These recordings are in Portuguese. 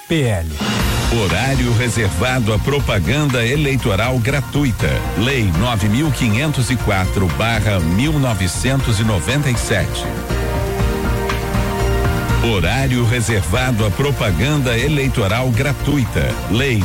PL. Horário reservado à propaganda eleitoral gratuita. Lei 9.504/1997. Horário reservado à propaganda eleitoral gratuita. Lei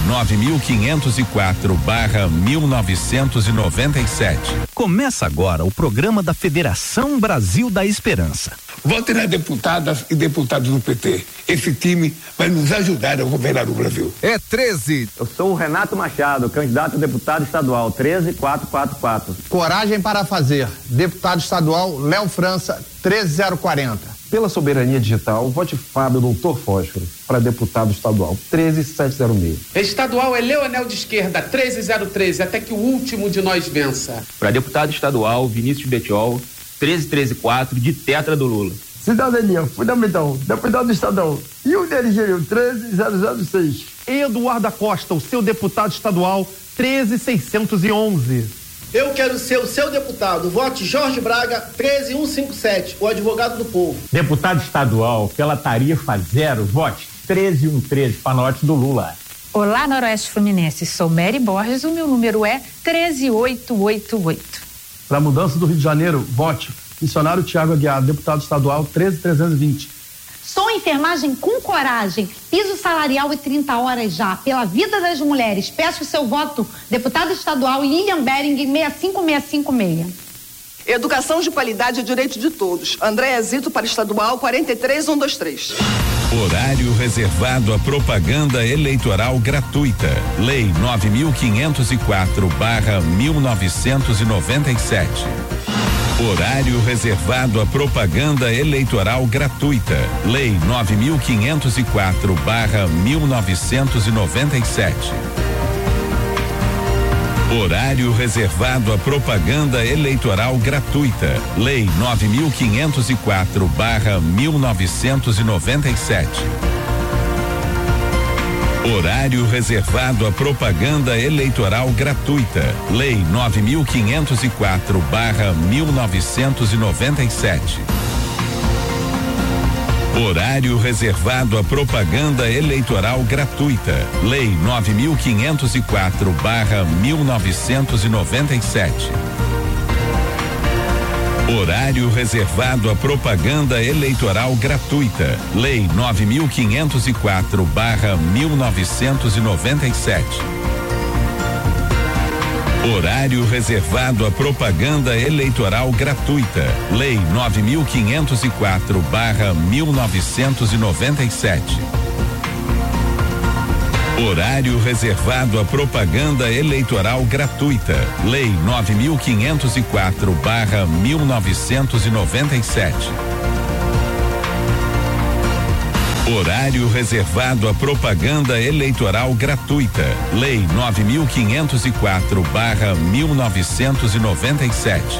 9.504/1997. Começa agora o programa da Federação Brasil da Esperança. Vote nas deputadas e deputados do PT. Esse time vai nos ajudar a governar o Brasil. É 13. Eu sou o Renato Machado, candidato a deputado estadual, 13444. Coragem para fazer. Deputado estadual Léo França, 13040. Pela soberania digital, vote Fábio Doutor Fósforo para deputado estadual, 13706. Estadual é Leonel de Esquerda, 13013, até que o último de nós vença. Para deputado estadual, Vinícius Betiol, 13134, de Tetra do Lula. Cidadania fundamental, deputado estadual, e o DRG 13006. Eduardo Acosta, o seu deputado estadual, 13611. Eu quero ser o seu deputado. Vote Jorge Braga, 13157, o advogado do povo. Deputado estadual, pela tarifa zero, vote 13113, Panote do Lula. Olá, Noroeste Fluminense. Sou Mary Borges, o meu número é 13888. Para a mudança do Rio de Janeiro, vote missionário Tiago Aguiar, deputado estadual, 13320. Sou enfermagem com coragem, piso salarial e 30 horas já, pela vida das mulheres. Peço o seu voto, deputado estadual Lilian Bering, 65656. Educação de qualidade é direito de todos. Andréa Zito para estadual, 43123. Horário reservado à propaganda eleitoral gratuita. Lei 9.504/1997. Horário reservado à propaganda eleitoral gratuita. Lei 9.504/1997. Horário reservado à propaganda eleitoral gratuita. Lei 9.504/1997. Horário reservado à propaganda eleitoral gratuita. Lei 9.504/1997. Horário reservado à propaganda eleitoral gratuita. Lei 9.504/1997. Horário reservado à propaganda eleitoral gratuita. Lei 9.504/1997. Horário reservado à propaganda eleitoral gratuita. Lei 9.504/1997. Horário reservado à propaganda eleitoral gratuita. Lei 9.504/1997. Horário reservado à propaganda eleitoral gratuita. Lei 9.504/1997.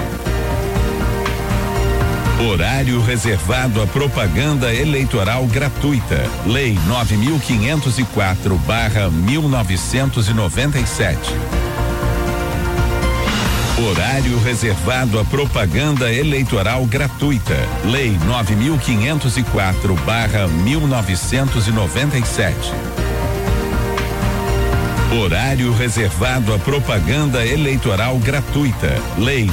Horário reservado à propaganda eleitoral gratuita. Lei 9.504/1997. Horário reservado à propaganda eleitoral gratuita. Lei 9.504/1997. Horário reservado à propaganda eleitoral gratuita. Lei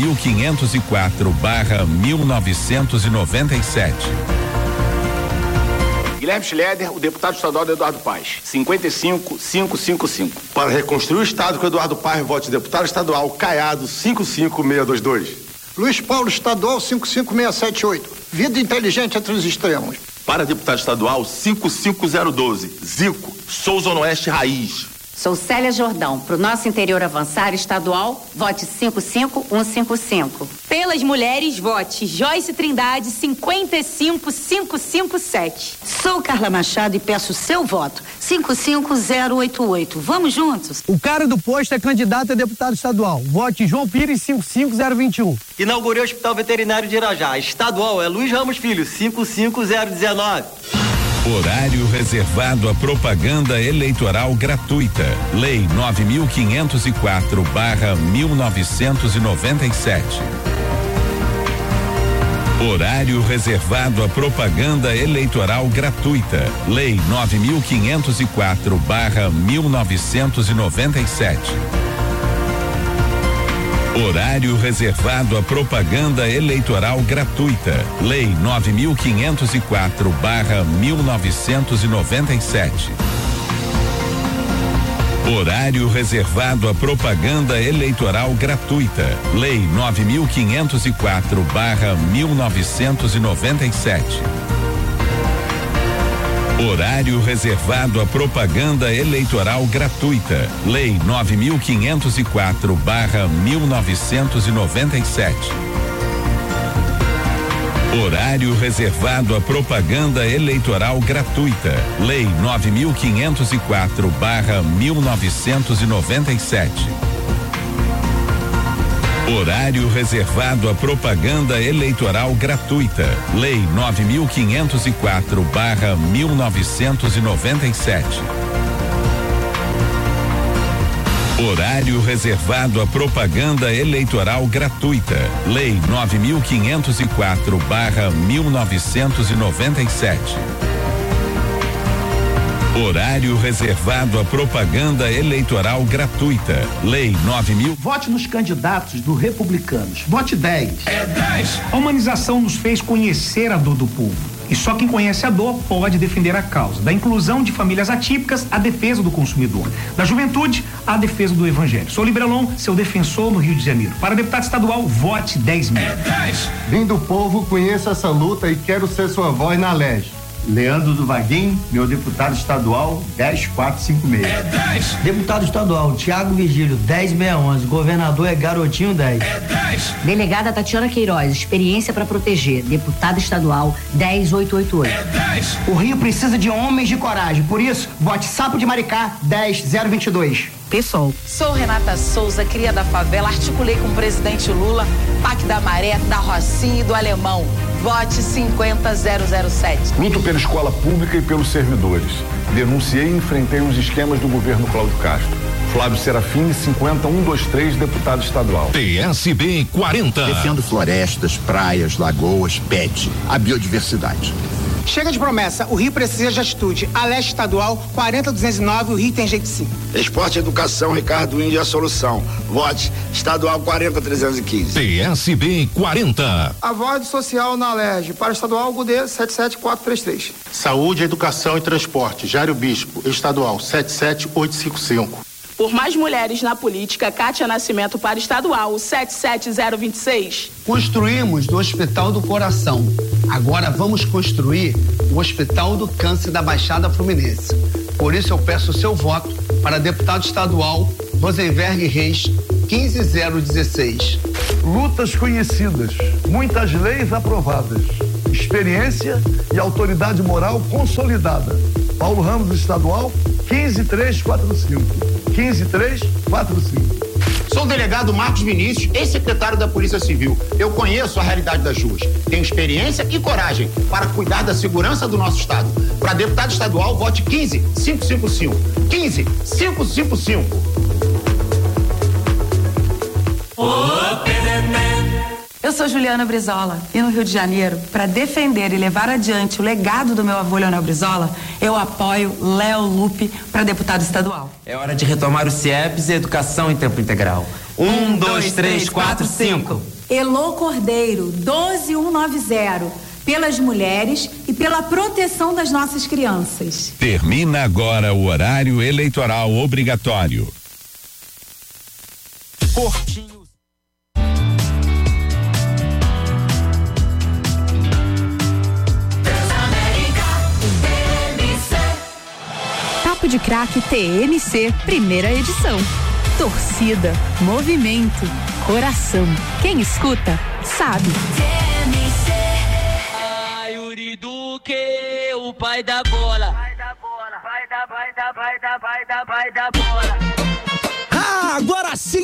9.504/1997. Guilherme Schleder, o deputado estadual do Eduardo Paes, 55555. Para reconstruir o Estado com Eduardo Paes, vote deputado estadual Caiado, 55622. Luiz Paulo, estadual 55678. Vida inteligente entre os extremos. Para deputado estadual 55012. Zico, sou Zona Oeste Raiz. Sou Célia Jordão. Para o nosso interior avançar estadual, vote 55155. Pelas mulheres, vote Joyce Trindade, 55557. Sou Carla Machado e peço seu voto, 55088. Vamos juntos? O cara do posto é candidato a deputado estadual. Vote João Pires, 55021. Inaugurei o Hospital Veterinário de Irajá. Estadual é Luiz Ramos Filho, 55019. Horário reservado à propaganda eleitoral gratuita. Lei 9.504/1997. Horário reservado à propaganda eleitoral gratuita. Lei 9.504/1997. Horário reservado à propaganda eleitoral gratuita. Lei 9.504/1997. Horário reservado à propaganda eleitoral gratuita. Lei 9.504/1997. Horário reservado à propaganda eleitoral gratuita. Lei 9.504/1997. Horário reservado à propaganda eleitoral gratuita. Lei 9.504/1997. Horário reservado à propaganda eleitoral gratuita. Lei 9.504/1997. Horário reservado à propaganda eleitoral gratuita. Lei 9.504/1997. Horário reservado à propaganda eleitoral gratuita. Lei 9.000. Vote nos candidatos do Republicanos. Vote 10. É 10. A humanização nos fez conhecer a dor do povo. E só quem conhece a dor pode defender a causa. Da inclusão de famílias atípicas, a defesa do consumidor. Da juventude, a defesa do evangelho. Sou Liberalon, seu defensor no Rio de Janeiro. Para deputado estadual, vote 10 mil. É 10. Vim do povo, conheço essa luta e quero ser sua voz na LEG. Leandro do Vaguinho, meu deputado estadual, 10456. É 10. Deputado estadual, Tiago Vigílio, 10611. Governador é Garotinho, 10. É 10. Delegada Tatiana Queiroz, experiência para proteger. Deputado estadual, 10888. É 10. O Rio precisa de homens de coragem. Por isso, vote Sapo de Maricá, 10022. PSOL. Sou Renata Souza, cria da favela. Articulei com o presidente Lula, PAC da Maré, da Rocinha e do Alemão. Vote 50007. Luto pela escola pública e pelos servidores. Denunciei e enfrentei os esquemas do governo Cláudio Castro. Flávio Serafim, 50123, deputado estadual. PSB 40. Defendo florestas, praias, lagoas, pet, a biodiversidade. Chega de promessa, o Rio precisa de atitude. A Leste Estadual, 40209, o Rio tem jeito sim. Esporte e Educação, Ricardo Índio, a solução. Vote Estadual 40315. PSB 40. A voz social na LERJ, para o Estadual Gudê 77433. Saúde, Educação e Transporte, Jário Bispo, Estadual 77855. Por mais mulheres na política, Kátia Nascimento para estadual 77026. Construímos do Hospital do Coração. Agora vamos construir o Hospital do Câncer da Baixada Fluminense. Por isso eu peço o seu voto para deputado estadual Rosenberg Reis, 15016. Lutas conhecidas, muitas leis aprovadas, experiência e autoridade moral consolidada. Paulo Ramos, estadual, 15345. 15345. Sou o delegado Marcos Vinícius, ex-secretário da Polícia Civil. Eu conheço a realidade das ruas. Tenho experiência e coragem para cuidar da segurança do nosso estado. Para deputado estadual, vote 15555. 15555. Eu sou Juliana Brizola e no Rio de Janeiro, para defender e levar adiante o legado do meu avô Leonel Brizola, eu apoio Léo Lupe para deputado estadual. É hora de retomar o CIEPS e educação em tempo integral. 1, 2, 3, 4, 5. Elô Cordeiro, 12190. Pelas mulheres e pela proteção das nossas crianças. Termina agora o horário eleitoral obrigatório. Portinho. Papo de Craque TMC, primeira edição. Torcida, movimento, coração. Quem escuta, sabe. TMC. Ai, Yuri Duque, o pai da bola. Vai da bola, vai da bola. Agora sim no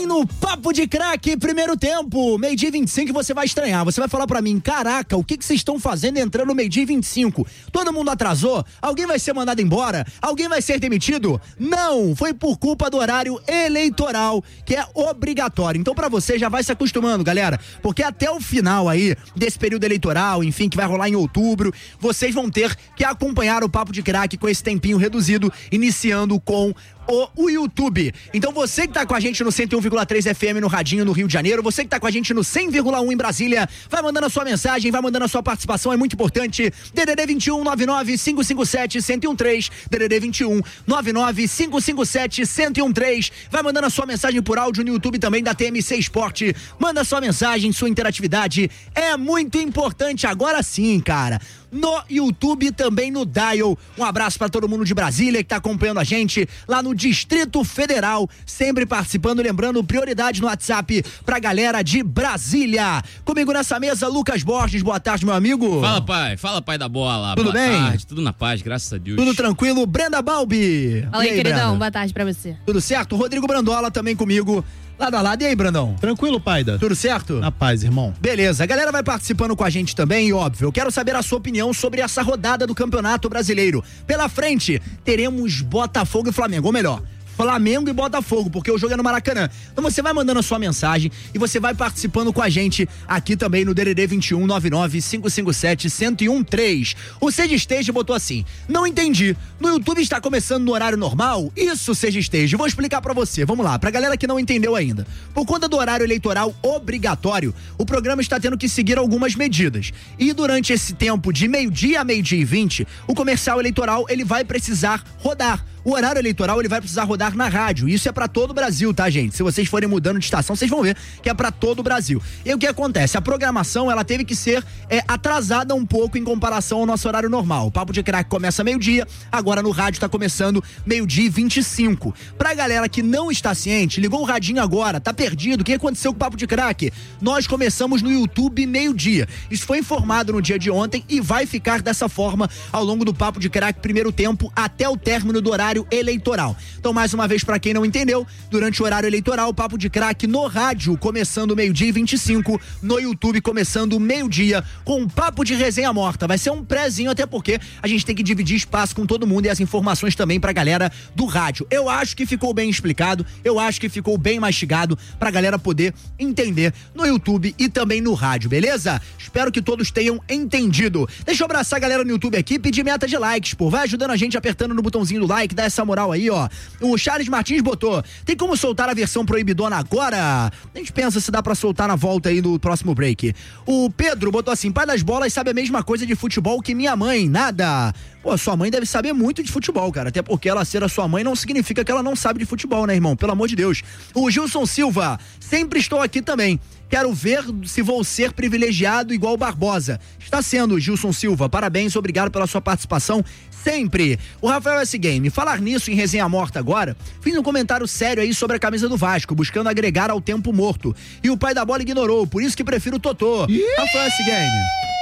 Papo de Craque, primeiro tempo, 12h25, você vai estranhar, você vai falar pra mim, caraca, o que vocês estão fazendo entrando no 12h25? Todo mundo atrasou? Alguém vai ser mandado embora? Alguém vai ser demitido? Não, foi por culpa do horário eleitoral, que é obrigatório. Então pra você já vai se acostumando, galera, porque até o final aí desse período eleitoral, enfim, que vai rolar em outubro, vocês vão ter que acompanhar o Papo de Craque com esse tempinho reduzido, iniciando com o YouTube. Então você que tá com a gente no 101,3 FM no Radinho no Rio de Janeiro, você que tá com a gente no 100,1 em Brasília, vai mandando a sua mensagem, vai mandando a sua participação, é muito importante. DDD 21 99 557 1013, DDD 21 99 557 1013. Vai mandando a sua mensagem por áudio no YouTube também da TMC Esporte. Manda sua mensagem, sua interatividade é muito importante. Agora sim, cara, no YouTube, também no Dial. Um abraço pra todo mundo de Brasília que tá acompanhando a gente lá no Distrito Federal, sempre participando, lembrando, prioridade no WhatsApp pra galera de Brasília. Comigo nessa mesa, Lucas Borges, boa tarde, meu amigo. Fala pai da bola. Tudo bem? Boa tarde, tudo na paz, graças a Deus. Tudo tranquilo, Brenda Balbi. Fala aí, queridão, Brenda? boa tarde pra você. Tudo certo? Rodrigo Brandola também comigo. Lado a lado. E aí, Brandão? Tranquilo, Paida? Tudo certo? Na paz, irmão. Beleza, a galera vai participando com a gente também e, óbvio, eu quero saber a sua opinião sobre essa rodada do Campeonato Brasileiro. Pela frente, teremos Botafogo e Flamengo, ou melhor, Flamengo e Botafogo, porque o jogo é no Maracanã. Então você vai mandando a sua mensagem e você vai participando com a gente aqui também no DDD 21 99 557 1013. O Seja Stage botou assim: não entendi, no YouTube está começando no horário normal? Isso, Seja Stage, vou explicar pra você, vamos lá, pra galera que não entendeu ainda. Por conta do horário eleitoral obrigatório, o programa está tendo que seguir algumas medidas. E durante esse tempo de meio-dia a meio-dia e 20, o comercial eleitoral ele vai precisar rodar. O horário eleitoral ele vai precisar rodar na rádio. Isso é pra todo o Brasil, tá, gente? Se vocês forem mudando de estação, vocês vão ver que é pra todo o Brasil. E o que acontece? A programação, ela teve que ser atrasada um pouco em comparação ao nosso horário normal. O Papo de Craque começa meio-dia, agora no rádio tá começando meio-dia e 25. Pra galera que não está ciente, ligou o radinho agora, tá perdido, o que aconteceu com o Papo de Craque? Nós começamos no YouTube meio-dia. Isso foi informado no dia de ontem e vai ficar dessa forma ao longo do Papo de Craque primeiro tempo até o término do horário eleitoral. Então, mais uma vez, pra quem não entendeu, durante o horário eleitoral, o Papo de Craque no rádio começando meio-dia e 25, no YouTube começando meio-dia, com um papo de resenha morta. Vai ser um prézinho, até porque a gente tem que dividir espaço com todo mundo e as informações também pra galera do rádio. Eu acho que ficou bem explicado, eu acho que ficou bem mastigado pra galera poder entender no YouTube e também no rádio, beleza? Espero que todos tenham entendido. Deixa eu abraçar a galera no YouTube aqui e pedir meta de likes, pô. Vai ajudando a gente apertando no botãozinho do like, dá essa moral aí, ó. O Charles Martins botou: tem como soltar a versão proibidona agora? A gente pensa se dá pra soltar na volta aí no próximo break. O Pedro botou assim: pai das bolas sabe a mesma coisa de futebol que minha mãe, nada. Pô, sua mãe deve saber muito de futebol, cara, até porque ela ser a sua mãe não significa que ela não sabe de futebol, né, irmão? Pelo amor de Deus. O Gilson Silva: sempre estou aqui também. Quero ver se vou ser privilegiado igual o Barbosa. Está sendo, Gilson Silva. Parabéns, obrigado pela sua participação sempre. O Rafael S. Game: falar nisso em resenha morta agora, fiz um comentário sério aí sobre a camisa do Vasco, buscando agregar ao tempo morto. E o pai da bola ignorou, por isso que prefiro o Totô. Rafael S. Game: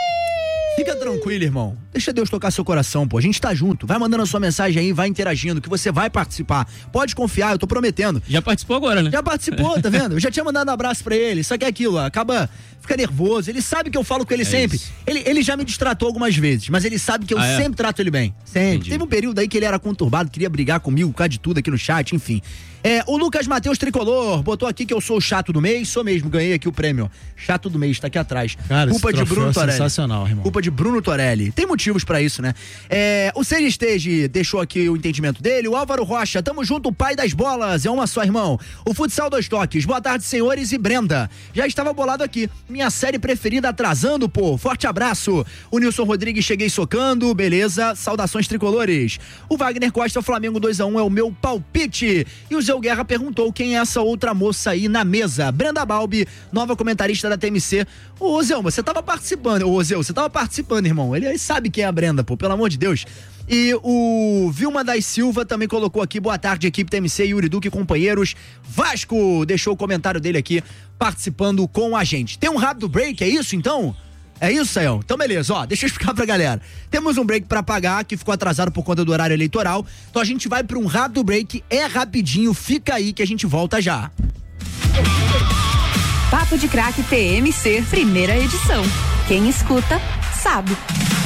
fica tranquilo, irmão. Deixa Deus tocar seu coração, pô. A gente tá junto. Vai mandando a sua mensagem aí, vai interagindo, que você vai participar. Pode confiar, eu tô prometendo. Já participou agora, né? Já participou, tá vendo? Eu já tinha mandado um abraço pra ele. Só que é aquilo, ó, fica nervoso. Ele sabe que eu falo com ele sempre. Ele já me distratou algumas vezes, mas ele sabe que eu sempre trato ele bem. Sempre. Entendi. Teve um período aí que ele era conturbado, queria brigar comigo por causa de tudo aqui no chat, enfim. O Lucas Matheus Tricolor botou aqui que eu sou o chato do mês, sou mesmo, ganhei aqui o prêmio. Chato do mês, tá aqui atrás. Cara, culpa de Bruno Torelli. Sensacional, irmão. Culpa de Bruno Torelli. Tem motivos pra isso, né? O Seja Stage deixou aqui o entendimento dele. O Álvaro Rocha: tamo junto, o pai das bolas. É uma só, irmão. O Futsal 2 Toques: boa tarde, senhores e Brenda. Já estava bolado aqui. Minha série preferida atrasando, pô. Forte abraço. O Nilson Rodrigues: cheguei socando. Beleza. Saudações tricolores. O Wagner Costa: Flamengo 2-1 é o meu palpite. E o Zé Guerra perguntou quem é essa outra moça aí na mesa. Brenda Balbi, nova comentarista da TMC. Ô, Zé, você tava participando. Ô, Zé, você tava participando, irmão. Ele sabe quem é a Brenda, pô, pelo amor de Deus. E o Vilma das Silva também colocou aqui: boa tarde, equipe TMC, Yuri Duque e companheiros. Vasco deixou o comentário dele aqui, participando com a gente. Tem um rápido break, é isso então? É isso, Sayão? Então beleza, ó, deixa eu explicar pra galera. Temos um break pra pagar, que ficou atrasado por conta do horário eleitoral. Então a gente vai pra um rápido break, é rapidinho, fica aí que a gente volta já. Papo de Craque TMC, primeira edição. Quem escuta, sabe.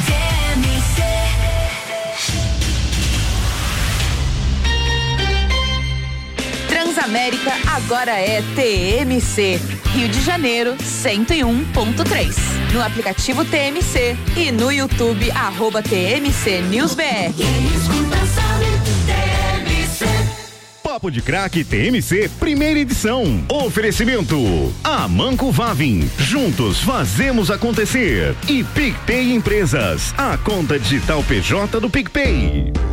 Transamérica agora é TMC. Rio de Janeiro, 101.3. No aplicativo TMC e no YouTube, @TMC News BR. Papo de Craque TMC, primeira edição. Oferecimento: Amanco Vavin. Juntos fazemos acontecer. E PicPay Empresas, a conta digital PJ do PicPay.